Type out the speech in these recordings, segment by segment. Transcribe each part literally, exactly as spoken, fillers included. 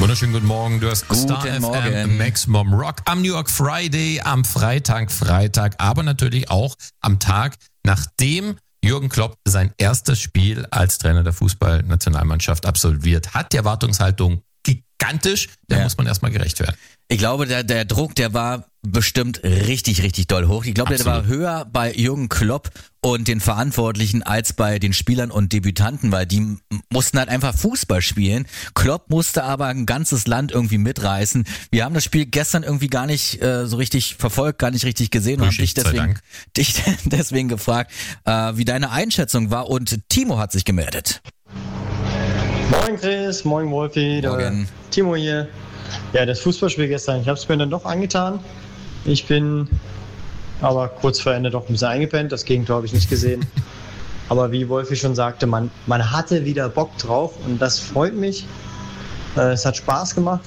Wunderschönen guten Morgen, du hast Guten Star Morgen. F M, Maximum Rock am New York Friday, am Freitag, Freitag, aber natürlich auch am Tag, nachdem Jürgen Klopp sein erstes Spiel als Trainer der Fußballnationalmannschaft absolviert hat. Die Erwartungshaltung gigantisch, da Ja. muss man erstmal gerecht werden. Ich glaube, der, der Druck, der war bestimmt richtig, richtig doll hoch. Ich glaube, der war Absolut. höher bei Jürgen Klopp und den Verantwortlichen als bei den Spielern und Debütanten, weil die m- mussten halt einfach Fußball spielen. Klopp musste aber ein ganzes Land irgendwie mitreißen. Wir haben das Spiel gestern irgendwie gar nicht äh, so richtig verfolgt, gar nicht richtig gesehen und haben dich Geschichte sei deswegen, Dank. dich deswegen gefragt, äh, wie deine Einschätzung war, und Timo hat sich gemeldet. Moin Chris, moin Wolfi, der Morgen. Timo hier. Ja, das Fußballspiel gestern, ich habe es mir dann doch angetan. Ich bin aber kurz vor Ende doch ein bisschen eingepennt, das Gegentor habe ich nicht gesehen. Aber wie Wolfi schon sagte, man, man hatte wieder Bock drauf und das freut mich. Äh, es hat Spaß gemacht.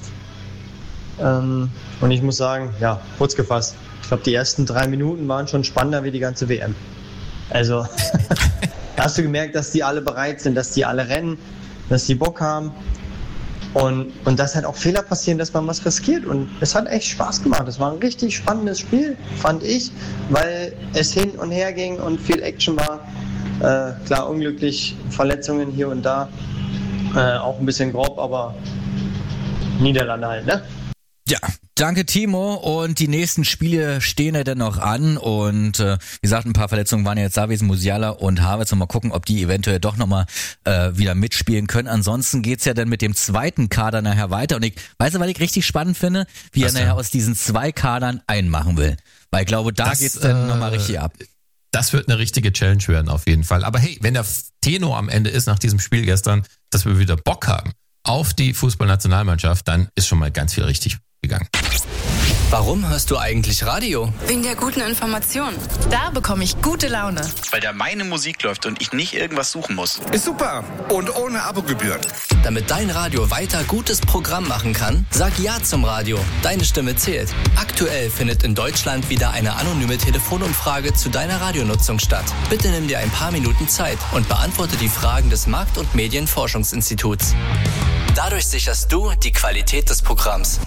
Ähm, und ich muss sagen, ja, kurz gefasst, ich glaube, die ersten drei Minuten waren schon spannender wie die ganze W M. Also, da hast du gemerkt, dass die alle bereit sind, dass die alle rennen, dass die Bock haben. Und, und dass halt auch Fehler passieren, dass man was riskiert. Und es hat echt Spaß gemacht. Es war ein richtig spannendes Spiel, fand ich, weil es hin und her ging und viel Action war. Äh, klar, unglücklich, Verletzungen hier und da. Äh, auch ein bisschen grob, aber Niederlande halt, ne? Ja, danke Timo, und die nächsten Spiele stehen ja dann noch an und äh, wie gesagt, ein paar Verletzungen waren ja jetzt da gewesen, Musiala und Havertz, und mal gucken, ob die eventuell doch nochmal äh, wieder mitspielen können. Ansonsten geht's ja dann mit dem zweiten Kader nachher weiter, und ich weiß, was ich richtig spannend finde, wie Was er nachher denn? aus diesen zwei Kadern einen machen will, weil ich glaube, da Das, geht's dann äh, nochmal richtig ab. Das wird eine richtige Challenge werden auf jeden Fall. Aber hey, wenn der Tenor am Ende ist nach diesem Spiel gestern, dass wir wieder Bock haben auf die Fußballnationalmannschaft, dann ist schon mal ganz viel richtig gegangen. Warum hörst du eigentlich Radio? Wegen der guten Information. Da bekomme ich gute Laune. Weil da meine Musik läuft und ich nicht irgendwas suchen muss. Ist super und ohne Abogebühren. Damit dein Radio weiter gutes Programm machen kann, sag Ja zum Radio. Deine Stimme zählt. Aktuell findet in Deutschland wieder eine anonyme Telefonumfrage zu deiner Radionutzung statt. Bitte nimm dir ein paar Minuten Zeit und beantworte die Fragen des Markt- und Medienforschungsinstituts. Dadurch sicherst du die Qualität des Programms.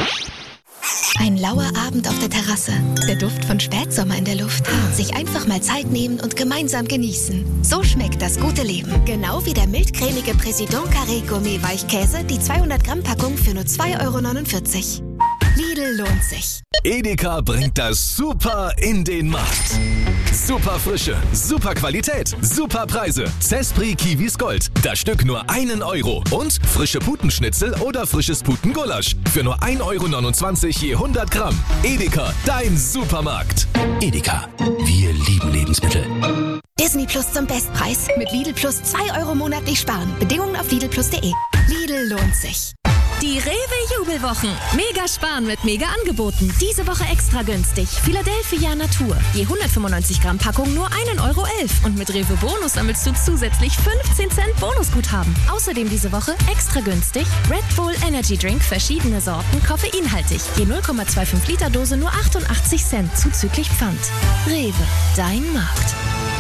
Ein lauer Abend auf der Terrasse, der Duft von Spätsommer in der Luft. Sich einfach mal Zeit nehmen und gemeinsam genießen. So schmeckt das gute Leben. Genau wie der mildcremige Président Carré Gourmet Weichkäse, die zweihundert Gramm Packung für nur zwei Euro neunundvierzig. Lidl lohnt sich. Edeka bringt das Super in den Markt. Super Frische, super Qualität, super Preise. Zespri Kiwis Gold, das Stück nur einen Euro. Und frische Putenschnitzel oder frisches Putengulasch für nur ein Euro neunundzwanzig je hundert Gramm. Edeka, dein Supermarkt. Edeka, wir lieben Lebensmittel. Disney Plus zum Bestpreis. Mit Lidl Plus zwei Euro monatlich sparen. Bedingungen auf lidl plus punkt de. Lidl lohnt sich. Die Rewe-Jubelwochen. Mega sparen mit Mega-Angeboten. Diese Woche extra günstig. Philadelphia Natur. Je hundertfünfundneunzig Gramm Packung nur ein Euro elf. Und mit Rewe Bonus sammelst du zusätzlich fünfzehn Cent Bonusguthaben. Außerdem diese Woche extra günstig Red Bull Energy Drink, verschiedene Sorten, koffeinhaltig. Je null Komma fünfundzwanzig Liter Dose nur achtundachtzig Cent, zuzüglich Pfand. Rewe, dein Markt.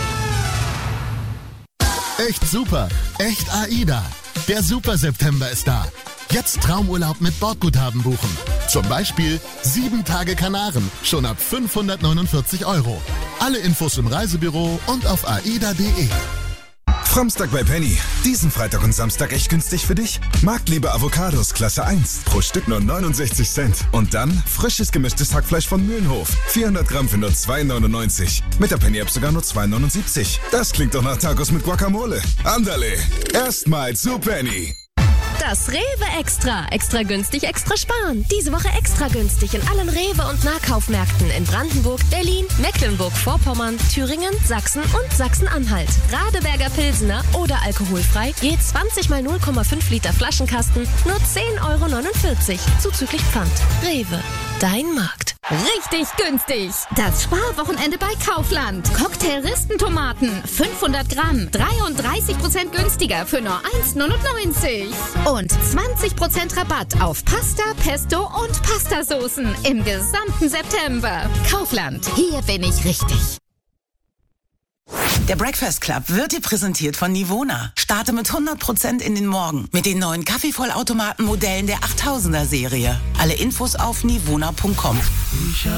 Echt super, echt AIDA. Der Super September ist da. Jetzt Traumurlaub mit Bordguthaben buchen. Zum Beispiel sieben Tage Kanaren, schon ab fünfhundertneunundvierzig Euro. Alle Infos im Reisebüro und auf aida punkt de. Samstag bei Penny. Diesen Freitag und Samstag echt günstig für dich? Marktliebe Avocados Klasse eins. Pro Stück nur neunundsechzig Cent. Und dann frisches gemischtes Hackfleisch von Mühlenhof. vierhundert Gramm für nur zwei neunundneunzig. Mit der Penny-App sogar nur zwei neunundsiebzig. Das klingt doch nach Tacos mit Guacamole. Andale. Erstmal zu Penny. Das Rewe Extra. Extra günstig, extra sparen. Diese Woche extra günstig in allen Rewe- und Nahkaufmärkten in Brandenburg, Berlin, Mecklenburg-Vorpommern, Thüringen, Sachsen und Sachsen-Anhalt. Radeberger Pilsener oder alkoholfrei, je zwanzig mal null Komma fünf Liter Flaschenkasten, nur zehn Euro neunundvierzig, zuzüglich Pfand. Rewe, dein Markt. Richtig günstig. Das Sparwochenende bei Kaufland. Cocktail-Ristentomaten, fünfhundert Gramm, dreiunddreißig Prozent günstiger für nur eins neunundneunzig. Und zwanzig Prozent Rabatt auf Pasta, Pesto und Pastasoßen im gesamten September. Kaufland, hier bin ich richtig. Der Breakfast Club wird dir präsentiert von Nivona. Starte mit hundert Prozent in den Morgen mit den neuen Kaffeevollautomaten-Modellen der achttausender Serie. Alle Infos auf nivona punkt com.